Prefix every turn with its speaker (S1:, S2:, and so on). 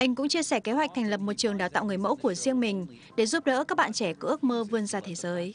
S1: Anh cũng chia sẻ kế hoạch thành lập một trường đào tạo người mẫu của riêng mình để giúp đỡ các bạn trẻ có ước mơ vươn ra thế giới.